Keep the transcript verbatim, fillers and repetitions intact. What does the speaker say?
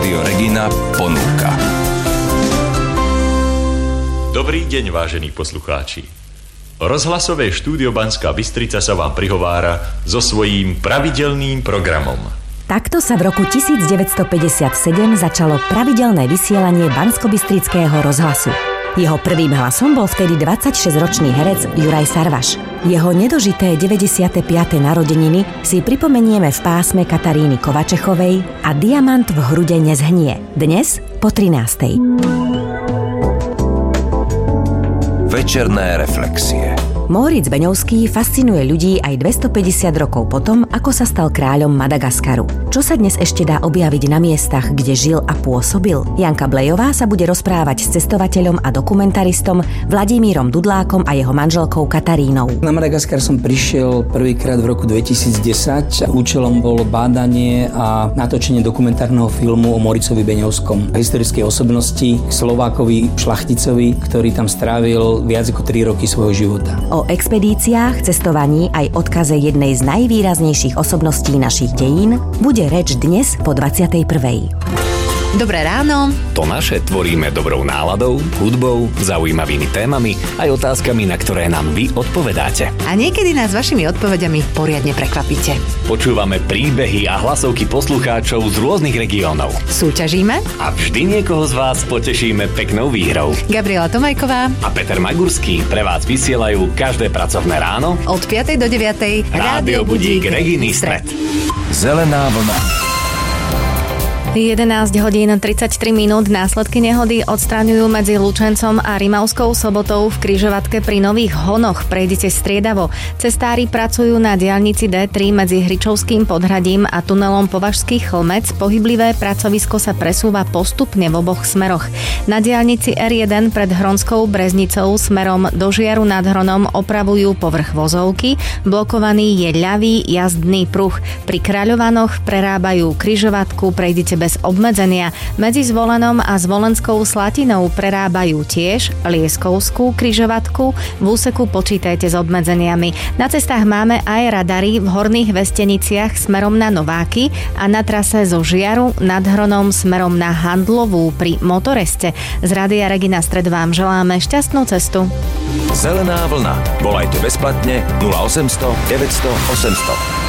Rádio Regina ponúka. Dobrý deň, vážení poslucháči. Rozhlasové štúdio Banská Bystrica sa vám prihovára so svojím pravidelným programom. Takto sa v roku devätnásťstopäťdesiatsedem začalo pravidelné vysielanie Banskobystrického rozhlasu. Jeho prvým hlasom bol vtedy dvadsaťšesťročný herec Juraj Sarvaš. Jeho nedožité deväťdesiate piate narodeniny si pripomenieme v pásme Kataríny Kovačechovej a Diamant v hrude nezhnie. Dnes po trinástej. Večerné reflexie. Móricz Beňovský fascinuje ľudí aj dvestopäťdesiat rokov potom, ako sa stal kráľom Madagaskaru. Čo sa dnes ešte dá objaviť na miestach, kde žil a pôsobil? Janka Blejová sa bude rozprávať s cestovateľom a dokumentaristom Vladimírom Dudlákom a jeho manželkou Katarínou. Na Madagaskar som prišiel prvýkrát v roku dvetisícdesať. Účelom bolo bádanie a natočenie dokumentárneho filmu o Móricovi Beňovskom, historickej osobnosti, Slovákovi šlachticovi, ktorý tam strávil viac ako tri roky svojho života. O expedíciách, cestovaní aj odkaze jednej z najvýraznejších osobností našich dejín bude reč dnes po dvadsiatej prvej. Dobré ráno. To naše tvoríme dobrou náladou, hudbou, zaujímavými témami aj otázkami, na ktoré nám vy odpovedáte. A niekedy nás vašimi odpovediami poriadne prekvapíte. Počúvame príbehy a hlasovky poslucháčov z rôznych regiónov. Súťažíme a vždy niekoho z vás potešíme peknou výhrou. Gabriela Tomajková a Peter Magurský pre vás vysielajú každé pracovné ráno od piatej do deviatej Rádio Budík Reginy Stred. Zelená vlna. jedenásť hodín tridsaťtri minút. Následky nehody odstraňujú medzi Lučencom a Rimavskou Sobotou v križovatke pri Nových Honoch. Prejdite striedavo. Cestári pracujú na diaľnici dé tri medzi Hričovským podhradím a tunelom Považský Chlmec. Pohyblivé pracovisko sa presúva postupne v oboch smeroch. Na diaľnici er jeden pred Hronskou Breznicou smerom do Žiaru nad Hronom opravujú povrch vozovky. Blokovaný je ľavý jazdný pruh. Pri Kráľovanoch prerábajú križovatku. Prejdite bez obmedzenia. Medzi Zvolenom a Zvolenskou Slatinou prerábajú tiež Lieskovskú križovatku. V úseku počítajte s obmedzeniami. Na cestách máme aj radary v Horných Vesteniciach smerom na Nováky a na trase zo Žiaru nad Hronom smerom na Handlovú pri Motoreste. Z Rádia Regina Stred vám želáme šťastnú cestu. Zelená vlna. Volajte bezplatne nula osemsto deväťsto osemsto.